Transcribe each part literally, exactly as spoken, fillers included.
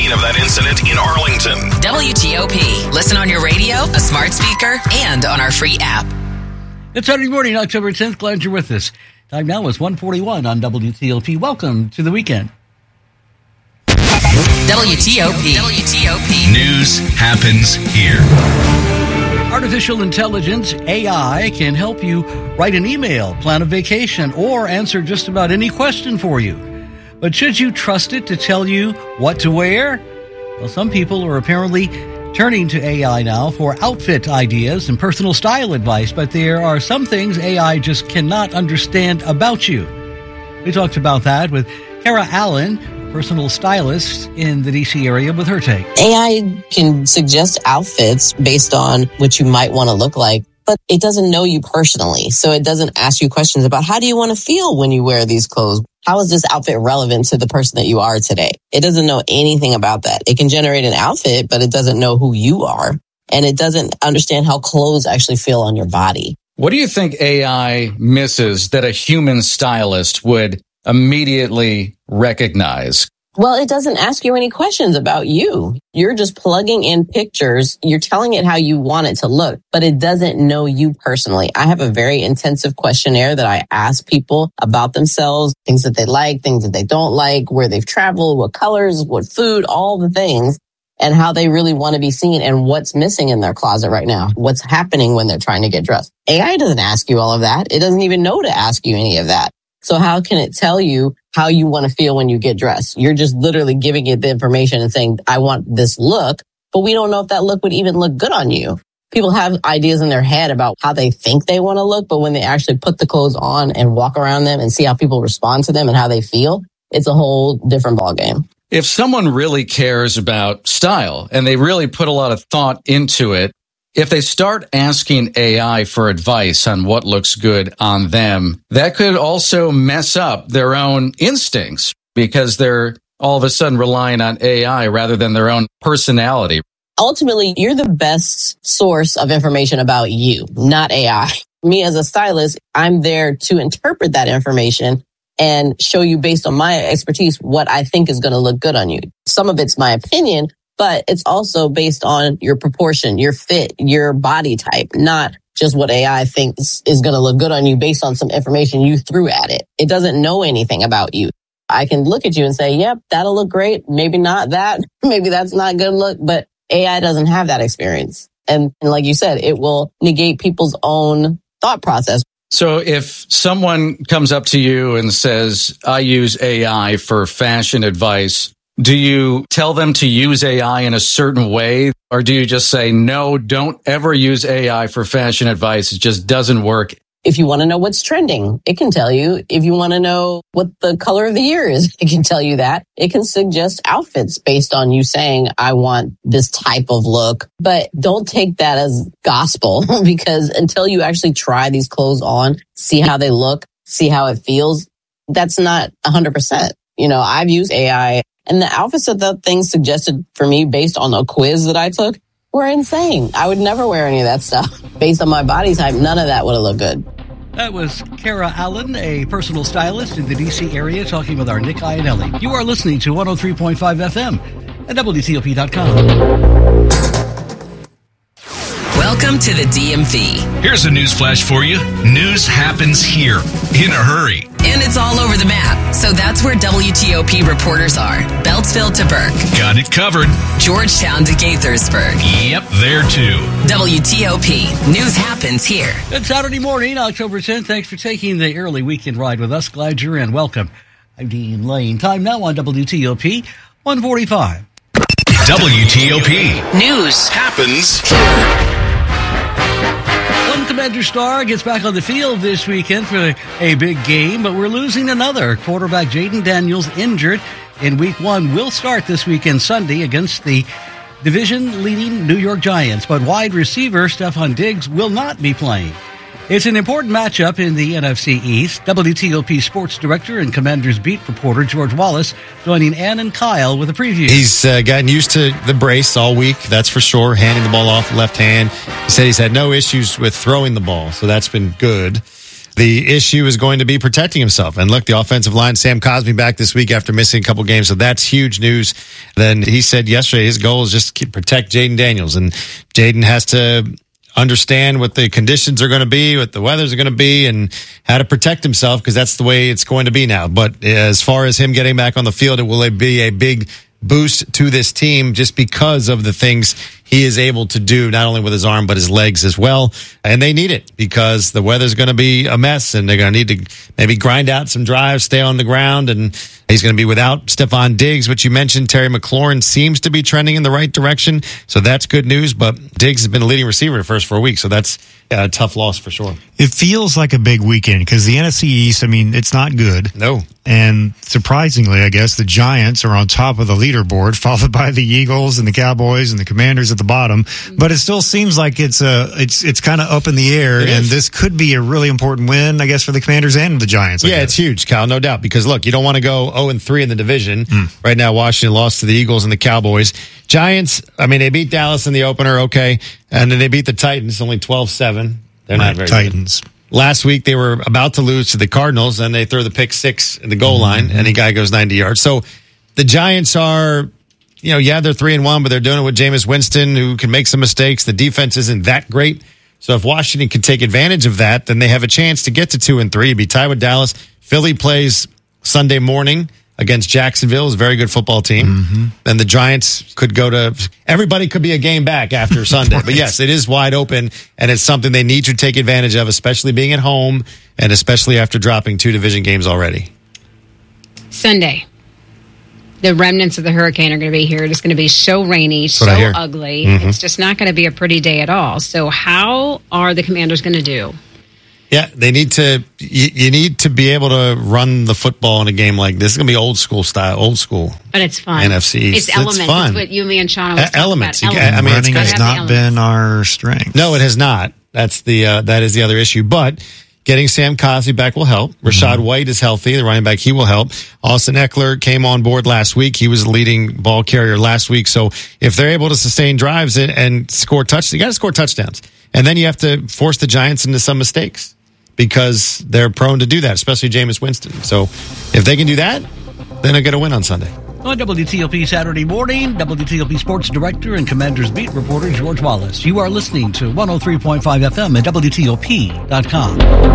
scene of that incident in Arlington. W T O P. Listen on your radio, a smart speaker, and on our free app. It's Saturday morning, October tenth. Glad you're with us. Time now is one forty-one on W T O P. Welcome to the weekend. W T O P. W T O P. News happens here. Artificial intelligence, A I, can help you write an email, plan a vacation, or answer just about any question for you. But should you trust it to tell you what to wear? Well, some people are apparently turning to A I now for outfit ideas and personal style advice, but there are some things A I just cannot understand about you. We talked about that with Kara Allen, personal stylist in the D C area, with her take. A I can suggest outfits based on what you might want to look like, but it doesn't know you personally. So it doesn't ask you questions about how do you want to feel when you wear these clothes? How is this outfit relevant to the person that you are today? It doesn't know anything about that. It can generate an outfit, but it doesn't know who you are. And it doesn't understand how clothes actually feel on your body. What do you think A I misses that a human stylist would immediately recognize? Well, it doesn't ask you any questions about you. You're just plugging in pictures. You're telling it how you want it to look, but it doesn't know you personally. I have a very intensive questionnaire that I ask people about themselves, things that they like, things that they don't like, where they've traveled, what colors, what food, all the things, and how they really want to be seen and what's missing in their closet right now, what's happening when they're trying to get dressed. A I doesn't ask you all of that. It doesn't even know to ask you any of that. So how can it tell you how you want to feel when you get dressed? You're just literally giving it the information and saying, I want this look, but we don't know if that look would even look good on you. People have ideas in their head about how they think they want to look, but when they actually put the clothes on and walk around them and see how people respond to them and how they feel, it's a whole different ballgame. If someone really cares about style and they really put a lot of thought into it, if they start asking A I for advice on what looks good on them, that could also mess up their own instincts because they're all of a sudden relying on A I rather than their own personality. Ultimately, you're the best source of information about you, not A I. Me as a stylist, I'm there to interpret that information and show you based on my expertise what I think is going to look good on you. Some of it's my opinion, but it's also based on your proportion, your fit, your body type, not just what A I thinks is going to look good on you based on some information you threw at it. It doesn't know anything about you. I can look at you and say, yep, that'll look great. Maybe not that. Maybe that's not good look, but A I doesn't have that experience. And, and like you said, it will negate people's own thought process. So if someone comes up to you and says, I use A I for fashion advice, do you tell them to use A I in a certain way? Or do you just say, no, don't ever use A I for fashion advice? It just doesn't work. If you want to know what's trending, it can tell you. If you want to know what the color of the year is, it can tell you that. It can suggest outfits based on you saying, I want this type of look. But don't take that as gospel because until you actually try these clothes on, see how they look, see how it feels, that's not one hundred percent. You know, I've used A I. And the outfits that the thing suggested for me based on a quiz that I took were insane. I would never wear any of that stuff. Based on my body type, none of that would have looked good. That was Kara Allen, a personal stylist in the D C area, talking with our Nick Iannelli. You are listening to one oh three point five F M at W T O P dot com. Welcome to the D M V. Here's a news flash for you. News happens here in a hurry. And it's all over the map. So that's where W T O P reporters are. Beltsville to Burke. Got it covered. Georgetown to Gaithersburg. Yep, there too. W T O P. News happens here. Good Saturday morning, October tenth. Thanks for taking the early weekend ride with us. Glad you're in. Welcome. I'm Dean Lane. Time now on W T O P, one forty-five. W T O P. News happens here. One Commander star gets back on the field this weekend for a big game, but we're losing another. Quarterback Jaden Daniels injured in week one will start this weekend Sunday against the division-leading New York Giants, but wide receiver Stephon Diggs will not be playing. It's an important matchup in the N F C East. W T O P sports director and Commanders beat reporter George Wallace joining Ann and Kyle with a preview. He's uh, gotten used to the brace all week, that's for sure, handing the ball off left hand. He said he's had no issues with throwing the ball, so that's been good. The issue is going to be protecting himself. And look, the offensive line, Sam Cosmi back this week after missing a couple games, so that's huge news. Then he said yesterday his goal is just to keep, protect Jayden Daniels, and Jayden has to understand what the conditions are going to be, what the weather's going to be, and how to protect himself, because that's the way it's going to be now. But as far as him getting back on the field, it will be a big boost to this team just because of the things he is able to do, not only with his arm, but his legs as well. And they need it because the weather's going to be a mess, and they're going to need to maybe grind out some drives, stay on the ground, and he's going to be without Stephon Diggs, which you mentioned. Terry McLaurin seems to be trending in the right direction, so that's good news, but Diggs has been a leading receiver the first four weeks, so that's a tough loss for sure. It feels like a big weekend because the N F C East, I mean, it's not good. No. And surprisingly, I guess, the Giants are on top of the leaderboard, followed by the Eagles and the Cowboys and the Commanders at the bottom. But it still seems like it's a, it's it's kind of up in the air, and this could be a really important win, I guess, for the Commanders and the Giants. I yeah, guess. It's huge, Kyle, no doubt. Because look, you don't want to go oh and three in the division. Mm. Right now, Washington lost to the Eagles and the Cowboys. Giants, I mean, they beat Dallas in the opener, okay, and then they beat the Titans, only twelve seven. They're right, not very Titans. Good. Last week, they were about to lose to the Cardinals, and they throw the pick six in the goal mm-hmm. line, and the guy goes ninety yards. So the Giants are, you know, yeah, they're three and one, but they're doing it with Jameis Winston, who can make some mistakes. The defense isn't that great. So if Washington can take advantage of that, then they have a chance to get to two and three, be tied with Dallas. Philly plays Sunday morning against Jacksonville, is a very good football team. Mm-hmm. Then the Giants could go to, everybody could be a game back after Sunday. Right. But yes, it is wide open, and it's something they need to take advantage of, especially being at home, and especially after dropping two division games already. Sunday. The remnants of the hurricane are going to be here. It's going to be so rainy, so ugly. Mm-hmm. It's just not going to be a pretty day at all. So how are the Commanders going to do? Yeah, they need to. You, you need to be able to run the football in a game like this. It's going to be old school style, old school. But it's fun. N F C East. It's elements. It's fun. It's what you, me, and Sean always uh, elements. talk about. Elements. I mean, running it's has not been our strength. No, it has not. That's the uh, that is the other issue. But getting Sam Cosmi back will help. Rashad mm-hmm. White is healthy, the running back. He will help. Austin Eckler came on board last week. He was the leading ball carrier last week. So if they're able to sustain drives and, and score touchdowns, you got to score touchdowns, and then you have to force the Giants into some mistakes, because they're prone to do that, especially Jameis Winston. So if they can do that, then they're going to win on Sunday. On W T O P Saturday morning, W T O P Sports Director and Commanders Beat reporter George Wallace. You are listening to one oh three point five F M at W T O P dot com.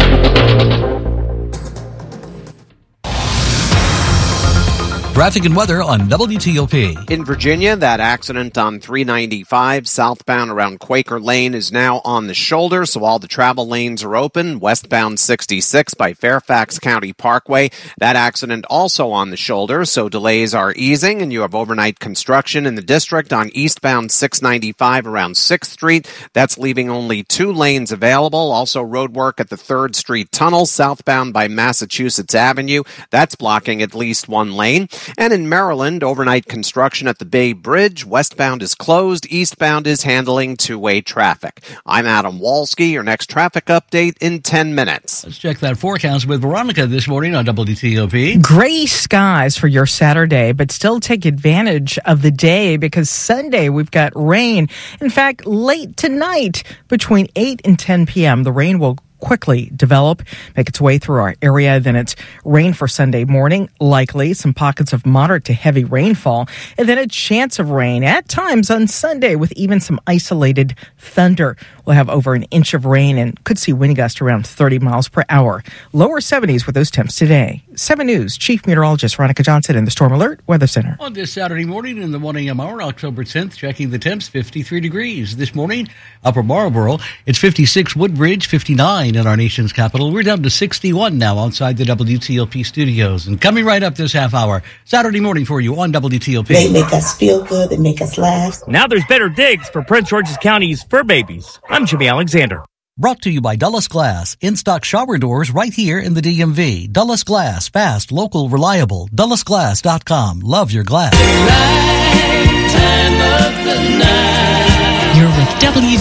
Traffic and weather on W T O P. In Virginia, that accident on three ninety-five southbound around Quaker Lane is now on the shoulder, so all the travel lanes are open. Westbound sixty-six by Fairfax County Parkway, that accident also on the shoulder, so delays are easing, and you have overnight construction in the district on eastbound six ninety-five around sixth Street. That's leaving only two lanes available. Also road work at the third Street Tunnel southbound by Massachusetts Avenue. That's blocking at least one lane. And in Maryland, overnight construction at the Bay Bridge. Westbound is closed. Eastbound is handling two-way traffic. I'm Adam Walski. Your next traffic update in ten minutes. Let's check that forecast with Veronica this morning on W T O P. Gray skies for your Saturday, but still take advantage of the day because Sunday we've got rain. In fact, late tonight between eight and ten p.m., the rain will quickly develop, make its way through our area. Then it's rain for Sunday morning, likely some pockets of moderate to heavy rainfall, and then a chance of rain at times on Sunday with even some isolated thunder. We'll have over an inch of rain and could see wind gusts around thirty miles per hour. Lower seventies with those temps today. seven News Chief Meteorologist Veronica Johnson in the Storm Alert Weather Center. On this Saturday morning in the one a.m. hour, October tenth, checking the temps, fifty-three degrees. This morning, Upper Marlboro, it's fifty-six, Woodbridge, fifty-nine in our nation's capital. We're down to sixty-one now outside the W T O P studios. And coming right up this half hour, Saturday morning for you on W T O P. They make us feel good. They make us laugh. Now there's better digs for Prince George's County's fur babies. I'm Jimmy Alexander. Brought to you by Dulles Glass. In-stock shower doors right here in the D M V. Dulles Glass. Fast, local, reliable. Dulles Glass dot com. Love your glass. You're with W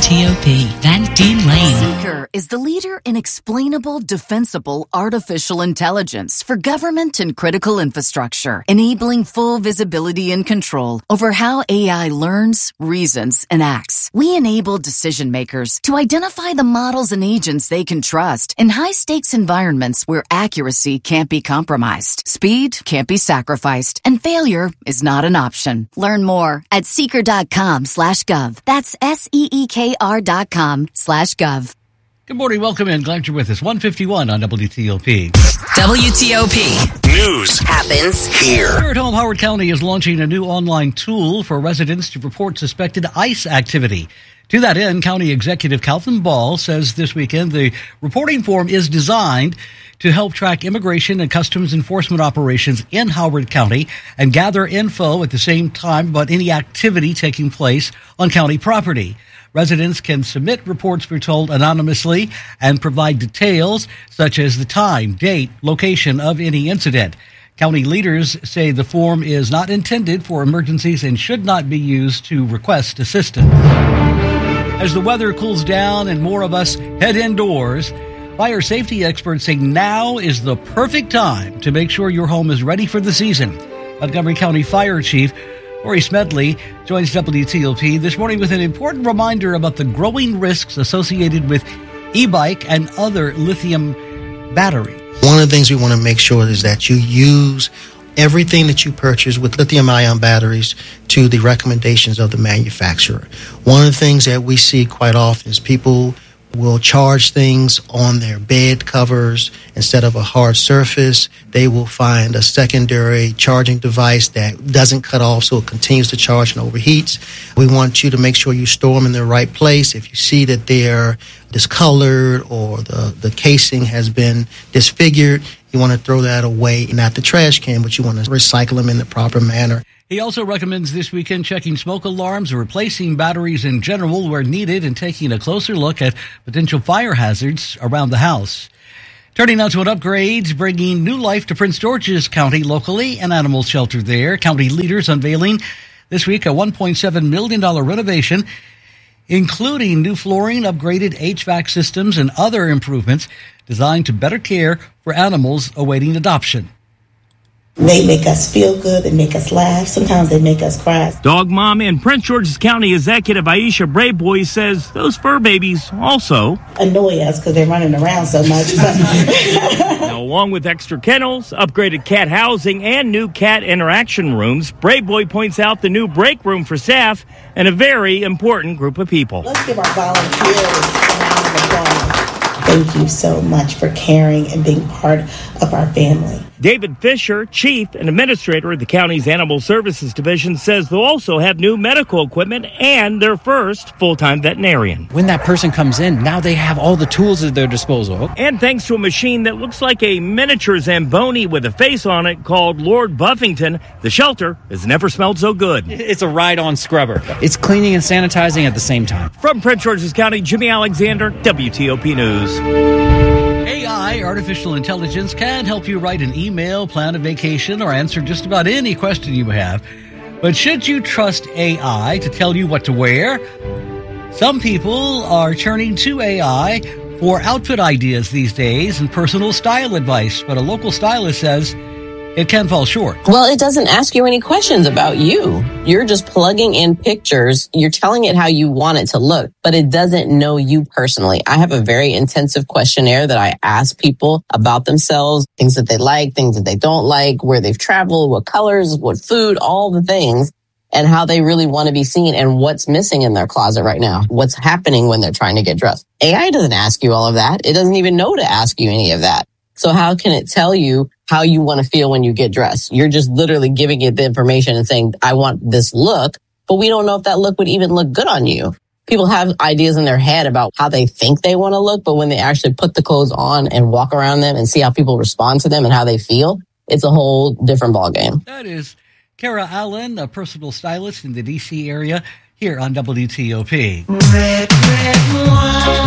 T O P. Van Dean Lane. Seeker is the leader in explainable, defensible artificial intelligence for government and critical infrastructure, enabling full visibility and control over how A I learns, reasons, and acts. We enable decision makers to identify the models and agents they can trust in high-stakes environments where accuracy can't be compromised, speed can't be sacrificed, and failure is not an option. Learn more at seeker.com slash gov. That's S-E-E-K-R dot com slash gov. Good morning. Welcome in. Glad you're with us. one fifty-one on W T O P. W T O P. News happens here. Here at home, Howard County is launching a new online tool for residents to report suspected ICE activity. To that end, County Executive Calvin Ball says this weekend the reporting form is designed to help track immigration and customs enforcement operations in Howard County and gather info at the same time about any activity taking place on county property. Residents can submit reports, we're told, anonymously and provide details such as the time, date, location of any incident. County leaders say the form is not intended for emergencies and should not be used to request assistance. As the weather cools down and more of us head indoors, fire safety experts say now is the perfect time to make sure your home is ready for the season. Montgomery County Fire Chief Lori Smedley joins W T O P this morning with an important reminder about the growing risks associated with e-bike and other lithium batteries. One of the things we want to make sure is that you use everything that you purchase with lithium-ion batteries to the recommendations of the manufacturer. One of the things that we see quite often is people will charge things on their bed covers instead of a hard surface. They will find a secondary charging device that doesn't cut off so it continues to charge and overheats. We want you to make sure you store them in the right place. If you see that they're discolored or the, the casing has been disfigured, you want to throw that away, not the trash can, but you want to recycle them in the proper manner. He also recommends this weekend checking smoke alarms, replacing batteries in general where needed, and taking a closer look at potential fire hazards around the house. Turning now to an upgrade, bringing new life to Prince George's County locally, an animal shelter there. County leaders unveiling this week a one point seven million dollars renovation, including new flooring, upgraded H V A C systems, and other improvements designed to better care for animals awaiting adoption. They make us feel good. They make us laugh. Sometimes they make us cry. Dog mom and Prince George's County Executive Aisha Brayboy says those fur babies also annoy us because they're running around so much. Now, along with extra kennels, upgraded cat housing, and new cat interaction rooms, Brayboy points out the new break room for staff and a very important group of people. Let's give our volunteers a round of applause. Thank you so much for caring and being part of our family. David Fisher, chief and administrator of the county's Animal Services Division, says they'll also have new medical equipment and their first full-time veterinarian. When that person comes in, now they have all the tools at their disposal. And thanks to a machine that looks like a miniature Zamboni with a face on it called Lord Buffington, the shelter has never smelled so good. It's a ride-on scrubber. It's cleaning and sanitizing at the same time. From Prince George's County, Jimmy Alexander, W T O P News. A I, artificial intelligence, can help you write an email, plan a vacation, or answer just about any question you have. But should you trust A I to tell you what to wear? Some people are turning to A I for outfit ideas these days and personal style advice, but a local stylist says it can fall short. Well, it doesn't ask you any questions about you. You're just plugging in pictures. You're telling it how you want it to look, but it doesn't know you personally. I have a very intensive questionnaire that I ask people about themselves, things that they like, things that they don't like, where they've traveled, what colors, what food, all the things, and how they really want to be seen and what's missing in their closet right now, what's happening when they're trying to get dressed. A I doesn't ask you all of that. It doesn't even know to ask you any of that. So how can it tell you how you want to feel when you get dressed? You're just literally giving it the information and saying, I want this look, but we don't know if that look would even look good on you. People have ideas in their head about how they think they want to look, but when they actually put the clothes on and walk around them and see how people respond to them and how they feel, it's a whole different ballgame. That is Kara Allen, a personal stylist in the D C area, here on W T O P. Red, red,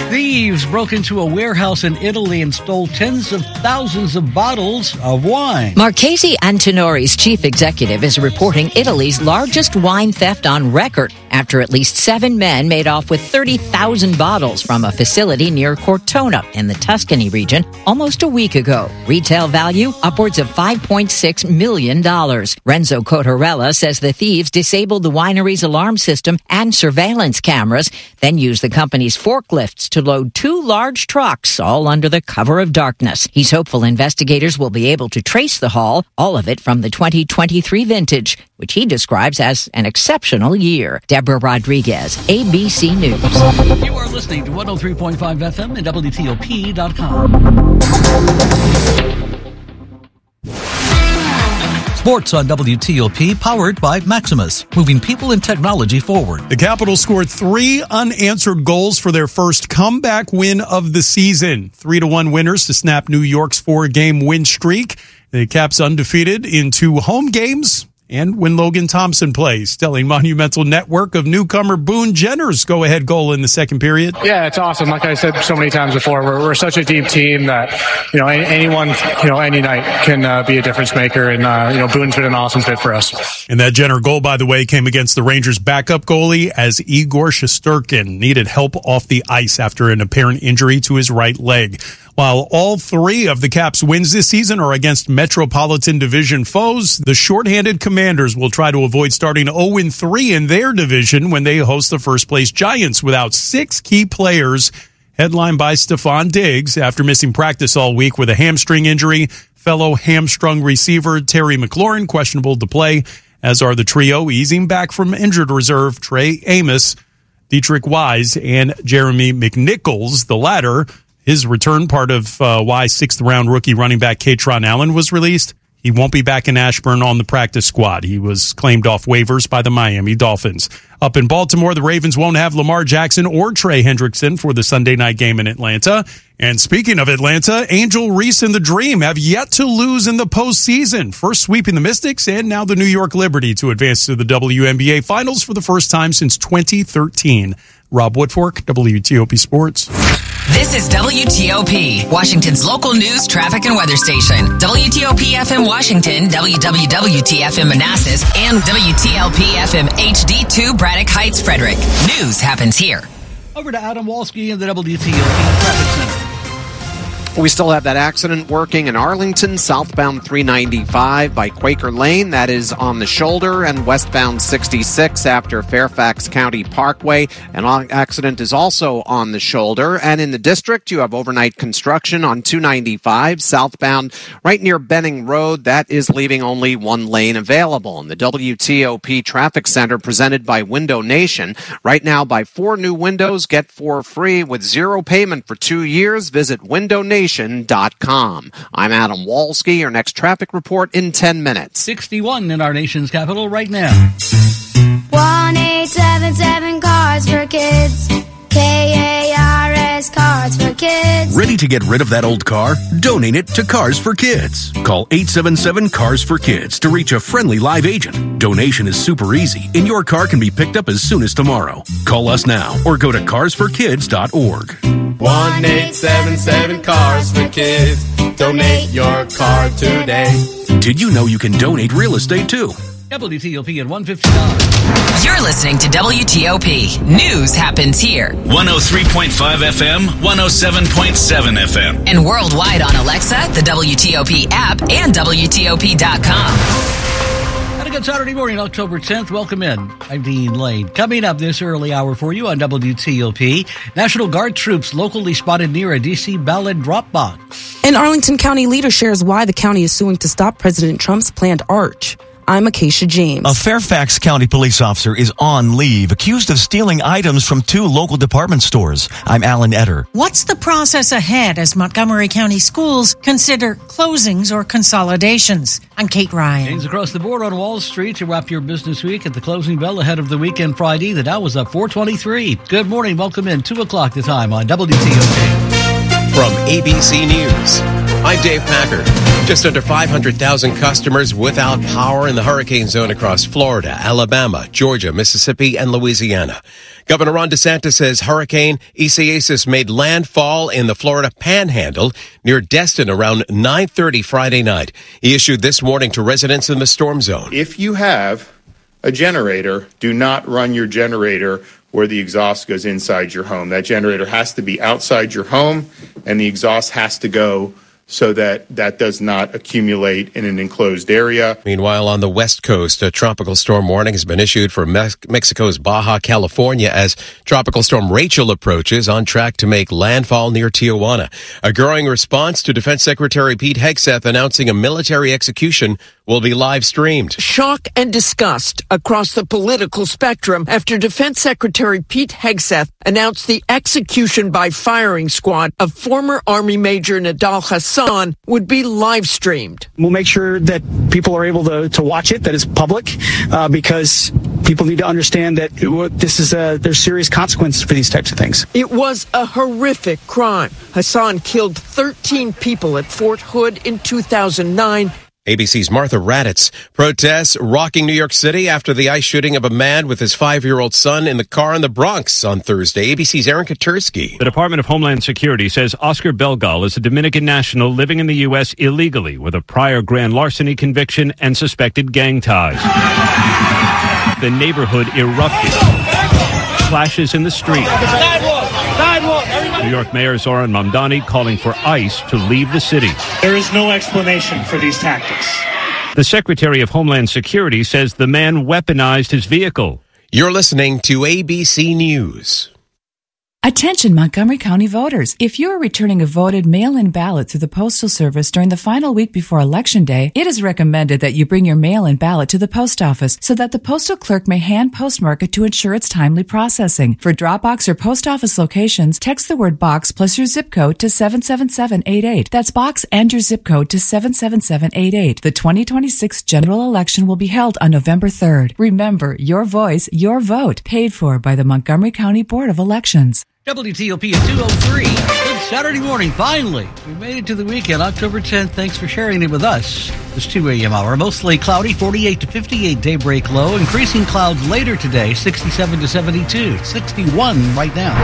Thieves broke into a warehouse in Italy and stole tens of thousands of bottles of wine. Marchese Antinori's chief executive is reporting Italy's largest wine theft on record after at least seven men made off with thirty thousand bottles from a facility near Cortona in the Tuscany region almost a week ago. Retail value upwards of five point six million dollars. Renzo Cotarella says the thieves disabled the winery's alarm system and surveillance cameras, then used the company's forklifts to load two large trucks, all under the cover of darkness. He's hopeful investigators will be able to trace the haul, all of it from the twenty twenty-three vintage, which he describes as an exceptional year. Deborah Rodriguez, A B C News. You are listening to one oh three point five F M and W T O P dot com. Sports on W T O P, powered by Maximus, moving people and technology forward. The Capitals scored three unanswered goals for their first comeback win of the season. Three to one winners to snap New York's four-game win streak. The Caps undefeated in two home games. And when Logan Thompson plays, telling Monumental Network of newcomer Boone Jenner's go-ahead goal in the second period. Yeah, it's awesome. Like I said so many times before, we're, we're such a deep team that, you know, any, anyone, you know, any night can uh, be a difference maker. And, uh, you know, Boone's been an awesome fit for us. And that Jenner goal, by the way, came against the Rangers' backup goalie as Igor Shesterkin needed help off the ice after an apparent injury to his right leg. While all three of the Caps' wins this season are against Metropolitan Division foes, the shorthanded Commanders will try to avoid starting oh and three in their division when they host the first-place Giants without six key players, headlined by Stephon Diggs after missing practice all week with a hamstring injury. Fellow hamstrung receiver Terry McLaurin questionable to play, as are the trio easing back from injured reserve Trey Amos, Dietrich Wise, and Jeremy McNichols, the latter. His return, part of uh, why sixth-round rookie running back Katron Allen was released. He won't be back in Ashburn on the practice squad. He was claimed off waivers by the Miami Dolphins. Up in Baltimore, the Ravens won't have Lamar Jackson or Trey Hendrickson for the Sunday night game in Atlanta. And speaking of Atlanta, Angel Reese and the Dream have yet to lose in the postseason, first sweeping the Mystics and now the New York Liberty to advance to the W N B A Finals for the first time since twenty thirteen. Rob Woodfork, W T O P Sports. This is W T O P, Washington's local news, traffic, and weather station. W T O P F M Washington, W W W T F M Manassas, and W T L P F M H D two Braddock Heights, Frederick. News happens here. Over to Adam Walski in the W T O P Traffic Center. We still have that accident working in Arlington, southbound three ninety-five by Quaker Lane. That is on the shoulder, and westbound sixty-six after Fairfax County Parkway. An accident is also on the shoulder. And in the district, you have overnight construction on two ninety-five southbound right near Benning Road. That is leaving only one lane available. And the W T O P Traffic Center presented by Window Nation. Right now, buy four new windows, get four free with zero payment for two years. Visit Window Nation. Dot com. I'm Adam Walski. Your next traffic report in ten minutes. sixty-one in our nation's capital right now. one eight seven seven Cars for Kids. K A R S Cars for Kids. Ready to get rid of that old car? Donate it to Cars for Kids. Call eight seven seven Cars for Kids to reach a friendly live agent. Donation is super easy, and your car can be picked up as soon as tomorrow. Call us now or go to cars for kids dot org. one eight seven seven Cars for Kids. Donate your car today. Did you know you can donate real estate too? W T O P at one fifty-nine. You're listening to W T O P. News happens here. one oh three point five F M, one oh seven point seven F M. And worldwide on Alexa, the W T O P app, and W T O P dot com. Had a good Saturday morning, October tenth. Welcome in. I'm Dean Lane. Coming up this early hour for you on W T O P, National Guard troops locally spotted near a D C ballot drop box. An Arlington County leader shares why the county is suing to stop President Trump's planned arch. I'm Acacia James. A Fairfax County police officer is on leave, accused of stealing items from two local department stores. I'm Alan Etter. What's the process ahead as Montgomery County schools consider closings or consolidations? I'm Kate Ryan. Gains across the board on Wall Street to wrap your business week at the closing bell ahead of the weekend Friday. The Dow was up four twenty-three. Good morning. Welcome in. two o'clock the time on W T O P. From A B C News, I'm Dave Packard. Just under five hundred thousand customers without power in the hurricane zone across Florida, Alabama, Georgia, Mississippi, and Louisiana. Governor Ron DeSantis says Hurricane Isaias made landfall in the Florida Panhandle near Destin around nine thirty Friday night. He issued this warning to residents in the storm zone. If you have a generator, do not run your generator where the exhaust goes inside your home. That generator has to be outside your home, and the exhaust has to go so that that does not accumulate in an enclosed area. Meanwhile, on the West Coast, a tropical storm warning has been issued for Me- Mexico's Baja California as Tropical Storm Rachel approaches, on track to make landfall near Tijuana. A growing response to Defense Secretary Pete Hegseth announcing a military execution will be live streamed. Shock and disgust across the political spectrum after Defense Secretary Pete Hegseth announced the execution by firing squad of former Army Major Nidal Hasan would be live streamed. We'll make sure that people are able to, to watch it, that it's public, uh, because people need to understand that it, this is a, there's serious consequences for these types of things. It was a horrific crime. Hasan killed thirteen people at Fort Hood in two thousand nine. A B C's Martha Raddatz. Protests rocking New York City after the ICE shooting of a man with his five-year-old son in the car in the Bronx on Thursday. A B C's Aaron Katursky. The Department of Homeland Security says Oscar Belgal is a Dominican national living in the U S illegally with a prior grand larceny conviction and suspected gang ties. The neighborhood erupted. Clashes in the street. New York Mayor Zoran Mamdani calling for ICE to leave the city. There is no explanation for these tactics. The Secretary of Homeland Security says the man weaponized his vehicle. You're listening to A B C News. Attention Montgomery County voters. If you are returning a voted mail-in ballot through the Postal Service during the final week before Election Day, it is recommended that you bring your mail-in ballot to the post office so that the postal clerk may hand postmark it to ensure its timely processing. For drop box or post office locations, text the word box plus your zip code to seven seven seven eight eight. That's box and your zip code to seven seven seven eight eight. The twenty twenty-six general election will be held on November third. Remember, your voice, your vote, paid for by the Montgomery County Board of Elections. W T O P at two oh three. Good Saturday morning, finally. We made it to the weekend, October tenth. Thanks for sharing it with us. This two a.m. hour. Mostly cloudy, forty-eight to fifty-eight daybreak low. Increasing clouds later today, sixty-seven to seventy-two. sixty-one right now.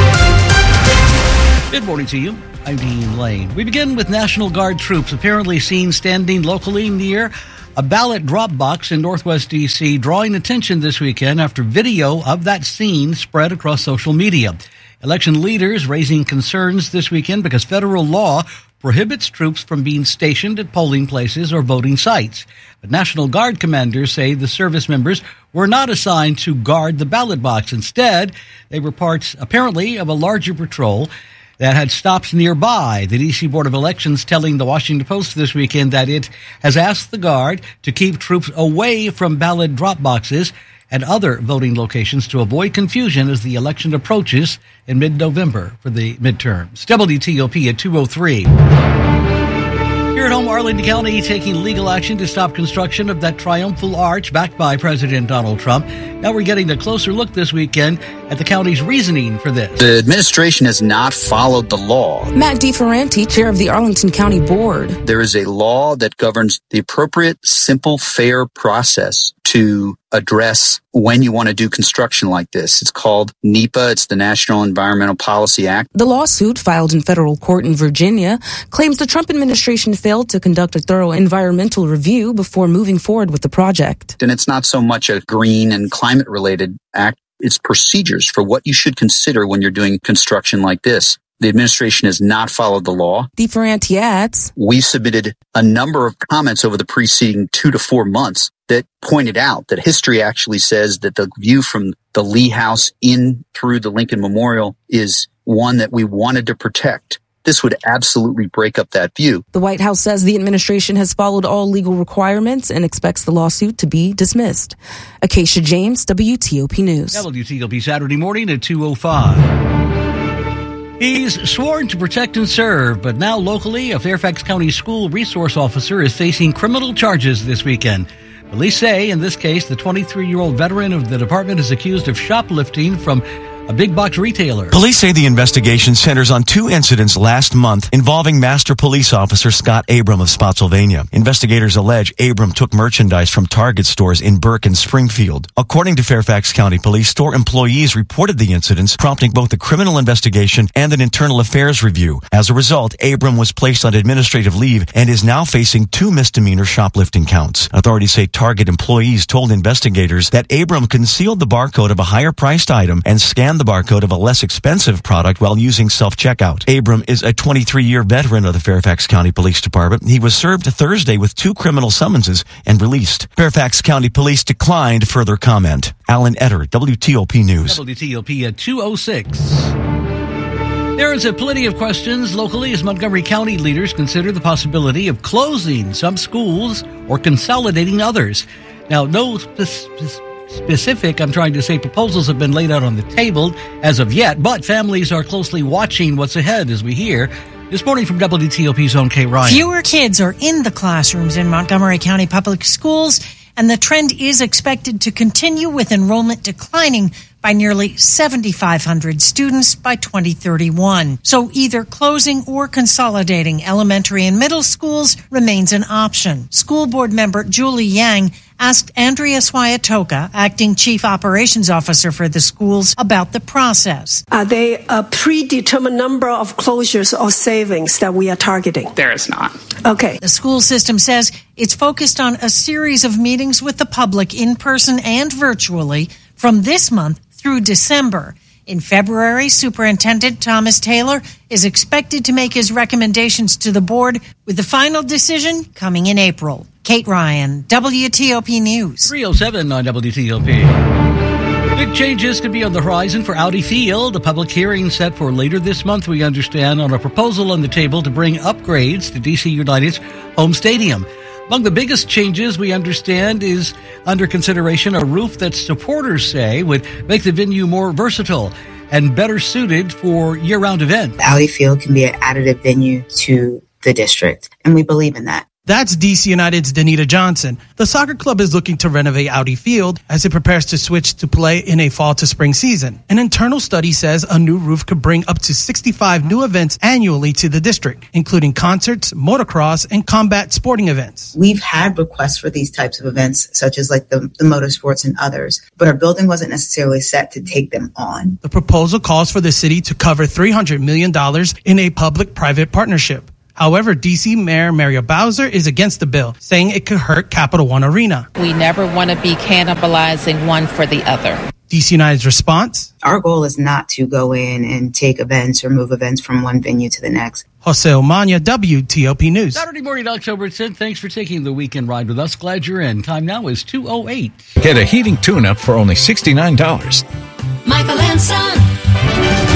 Good morning to you. I'm Dean Lane. We begin with National Guard troops apparently seen standing locally near a ballot drop box in Northwest D C, drawing attention this weekend after video of that scene spread across social media. Election leaders raising concerns this weekend because federal law prohibits troops from being stationed at polling places or voting sites. But National Guard commanders say the service members were not assigned to guard the ballot box. Instead, they were parts, apparently, of a larger patrol that had stops nearby. The D C Board of Elections telling the Washington Post this weekend that it has asked the Guard to keep troops away from ballot drop boxes and other voting locations to avoid confusion as the election approaches in mid-November for the midterms. W T O P at two oh three. Here at home, Arlington County taking legal action to stop construction of that triumphal arch backed by President Donald Trump. Now we're getting a closer look this weekend at the county's reasoning for this. The administration has not followed the law. Matt DeFerranti, chair of the Arlington County Board. There is a law that governs the appropriate, simple, fair process to address when you want to do construction like this. It's called NEPA. It's the National Environmental Policy Act. The lawsuit filed in federal court in Virginia claims the Trump administration failed to conduct a thorough environmental review before moving forward with the project. And it's not so much a green and climate related act. It's procedures for what you should consider when you're doing construction like this. The administration has not followed the law. DeFerranti adds, we submitted a number of comments over the preceding two to four months that pointed out that history actually says that the view from the Lee House in through the Lincoln Memorial is one that we wanted to protect. This would absolutely break up that view. The White House says the administration has followed all legal requirements and expects the lawsuit to be dismissed. Acacia James, W T O P News. W T O P Saturday morning at two oh five. He's sworn to protect and serve, but now locally, a Fairfax County school resource officer is facing criminal charges this weekend. Police say, in this case, the twenty-three-year-old veteran of the department is accused of shoplifting from a big box retailer. Police say the investigation centers on two incidents last month involving Master Police Officer Scott Abram of Spotsylvania. Investigators allege Abram took merchandise from Target stores in Burke and Springfield. According to Fairfax County Police, store employees reported the incidents, prompting both a criminal investigation and an internal affairs review. As a result, Abram was placed on administrative leave and is now facing two misdemeanor shoplifting counts. Authorities say Target employees told investigators that Abram concealed the barcode of a higher-priced item and scanned the barcode of a less expensive product while using self-checkout. Abram is a twenty-three-year veteran of the Fairfax County Police Department. He was served Thursday with two criminal summonses and released. Fairfax County Police declined further comment. Alan Etter, W T O P News. W T O P at two oh six. There is a plenty of questions locally as Montgomery County leaders consider the possibility of closing some schools or consolidating others. Now, no spe- specific, I'm trying to say, proposals have been laid out on the table as of yet, but families are closely watching what's ahead as we hear. This morning from W T O P's own Kate Ryan. Fewer kids are in the classrooms in Montgomery County Public Schools, and the trend is expected to continue with enrollment declining by nearly seventy-five hundred students by twenty thirty-one. So either closing or consolidating elementary and middle schools remains an option. School board member Julie Yang asked Andrea Swayatoka, acting chief operations officer for the schools, about the process. Are they a predetermined number of closures or savings that we are targeting? There is not. Okay. The school system says it's focused on a series of meetings with the public in person and virtually from this month through December. In February, Superintendent Thomas Taylor is expected to make his recommendations to the board, with the final decision coming in April. Kate Ryan, W T O P News. three oh seven on W T O P. Big changes could be on the horizon for Audi Field. A public hearing set for later this month, we understand, on a proposal on the table to bring upgrades to D C United's home stadium. Among the biggest changes, we understand, is under consideration a roof that supporters say would make the venue more versatile and better suited for year-round events. Audi Field can be an additive venue to the district, and we believe in that. That's D C United's Danita Johnson. The soccer club is looking to renovate Audi Field as it prepares to switch to play in a fall to spring season. An internal study says a new roof could bring up to sixty-five new events annually to the district, including concerts, motocross, and combat sporting events. We've had requests for these types of events, such as like the, the motorsports and others, but our building wasn't necessarily set to take them on. The proposal calls for the city to cover three hundred million dollars in a public-private partnership. However, D C Mayor Mario Bowser is against the bill, saying it could hurt Capital One Arena. We never want to be cannibalizing one for the other. D C United's response? Our goal is not to go in and take events or move events from one venue to the next. Jose Omania, W T O P News. Saturday morning, October tenth. Thanks for taking the weekend ride with us. Glad you're in. Time now is two oh eight. Get a heating tune-up for only sixty-nine dollars. Michael and Son.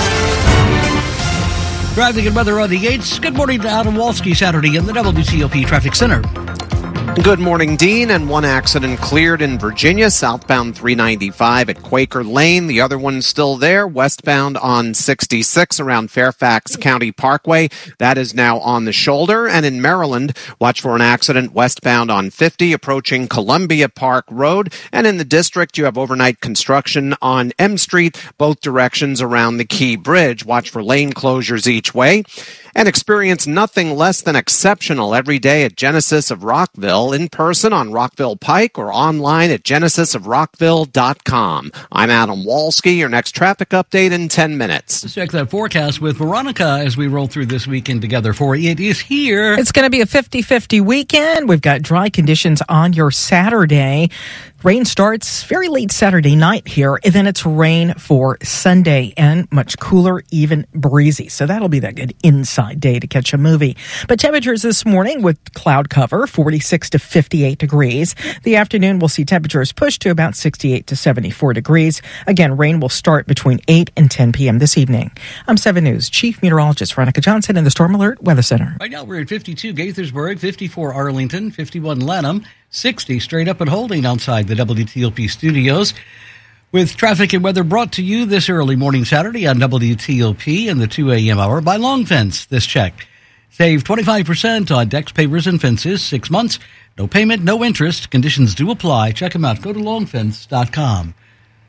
Traffic and weather on the eights. Good morning to Adam Walski, Saturday in the W T O P Traffic Center. Good morning, Dean. And one accident cleared in Virginia, southbound three ninety-five at Quaker Lane. The other one's still there, westbound on sixty-six around Fairfax County Parkway. That is now on the shoulder. And in Maryland, watch for an accident westbound on fifty approaching Columbia Park Road. And in the district, you have overnight construction on M Street, both directions around the Key Bridge. Watch for lane closures each way. And experience nothing less than exceptional every day at Genesis of Rockville, in person on Rockville Pike or online at genesis of rockville dot com. I'm Adam Walski. Your next traffic update in ten minutes. Let's check that forecast with Veronica as we roll through this weekend together for you. It is here. It's going to be a fifty-fifty weekend. We've got dry conditions on your Saturday. Rain starts very late Saturday night here, and then it's rain for Sunday and much cooler, even breezy. So that'll be that good inside day to catch a movie. But temperatures this morning with cloud cover, forty-six to fifty-eight degrees. The afternoon, we'll see temperatures push to about sixty-eight to seventy-four degrees. Again, rain will start between eight and ten p.m. this evening. I'm seven News Chief Meteorologist Veronica Johnson in the Storm Alert Weather Center. Right now we're at fifty-two Gaithersburg, fifty-four Arlington, fifty-one Lanham, sixty straight up and holding outside the W T O P studios. With traffic and weather brought to you this early morning Saturday on W T O P in the two a.m. hour by Long Fence. This check. Save twenty-five percent on decks, pavers, and fences. Six months. No payment, no interest. Conditions do apply. Check them out. Go to long fence dot com.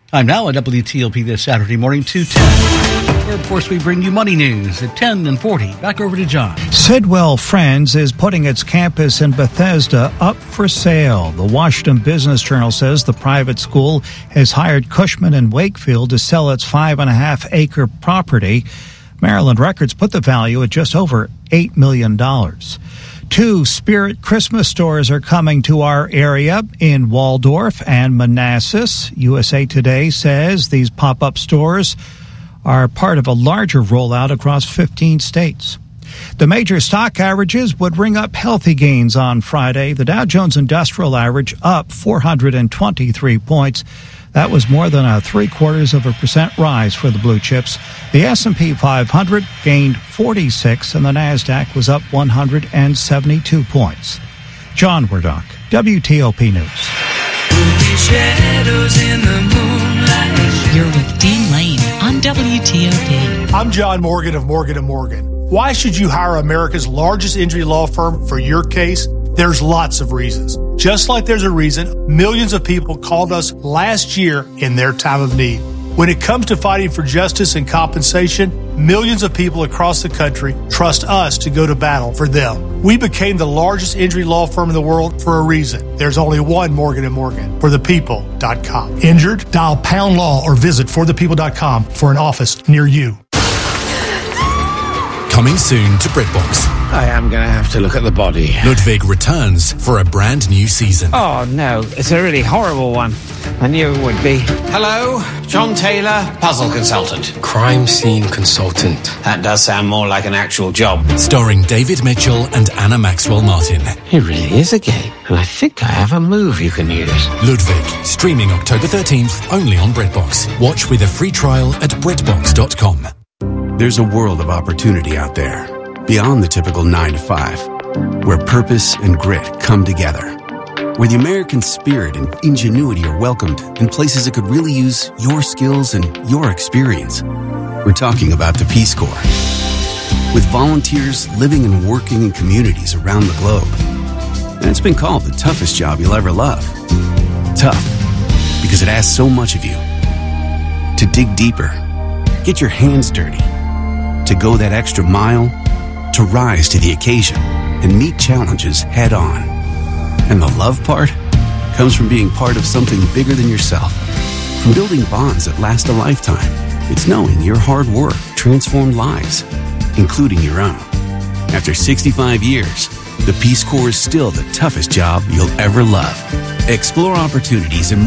Time now at W T O P this Saturday morning, two ten. Where, of course, we bring you money news at ten and forty. Back over to John. Sidwell Friends is putting its campus in Bethesda up for sale. The Washington Business Journal says the private school has hired Cushman and Wakefield to sell its five and a half acre property. Maryland Records put the value at just over eight million dollars. Two Spirit Christmas stores are coming to our area in Waldorf and Manassas. U S A Today says these pop-up stores are part of a larger rollout across fifteen states. The major stock averages would ring up healthy gains on Friday. The Dow Jones Industrial Average up four hundred twenty-three points. That was more than a three-quarters of a percent rise for the blue chips. The S and P five hundred gained forty-six, and the NASDAQ was up one hundred seventy-two points. John Wardock, W T O P News. Shadows in the moonlight. You're with Dean Lane on W T O P. I'm John Morgan of Morgan and Morgan. Why should you hire America's largest injury law firm for your case? There's lots of reasons. Just like there's a reason millions of people called us last year in their time of need. When it comes to fighting for justice and compensation, millions of people across the country trust us to go to battle for them. We became the largest injury law firm in the world for a reason. There's only one Morgan and Morgan, for the people dot com. Injured? Dial pound law or visit for the people dot com for an office near you. Coming soon to BritBox. I am going to have to look at the body. Ludwig returns for a brand new season. Oh, no. It's a really horrible one. I knew it would be. Hello, John Taylor, puzzle consultant. Crime scene consultant. That does sound more like an actual job. Starring David Mitchell and Anna Maxwell Martin. It really is a game, and I think I have a move you can use. Ludwig, streaming October thirteenth, only on BritBox. Watch with a free trial at Britbox dot com. There's a world of opportunity out there, beyond the typical nine to five, where purpose and grit come together, where the American spirit and ingenuity are welcomed in places that could really use your skills and your experience. We're talking about the Peace Corps. With volunteers living and working in communities around the globe. And it's been called the toughest job you'll ever love. Tough, because it asks so much of you. To dig deeper, get your hands dirty, to go that extra mile, to rise to the occasion and meet challenges head on. And the love part comes from being part of something bigger than yourself. From building bonds that last a lifetime, it's knowing your hard work transformed lives, including your own. After sixty-five years, the Peace Corps is still the toughest job you'll ever love. Explore opportunities and more